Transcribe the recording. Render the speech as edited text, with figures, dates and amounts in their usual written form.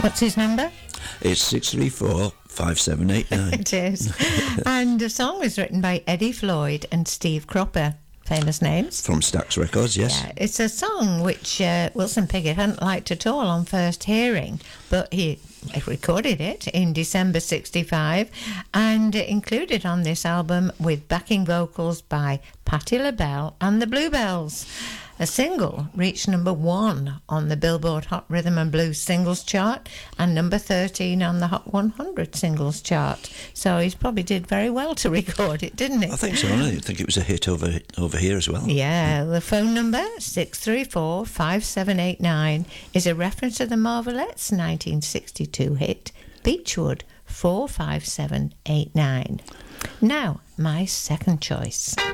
What's his number? It's 634-5789. It is. And the song was written by Eddie Floyd and Steve Cropper. Famous names. From Stax Records, yes. Yeah, it's a song which Wilson Piggott hadn't liked at all on first hearing, but he recorded it in December 65 and included on this album with backing vocals by Patti LaBelle and the Bluebells. A single reached number 1 on the Billboard Hot Rhythm and Blues singles chart and number 13 on the Hot 100 singles chart. So he probably did very well to record it, didn't he? I think so. I think it was a hit over here as well. Yeah, the phone number 634-5789 is a reference to the Marvelettes' 1962 hit Beechwood 45789. Now, my second choice.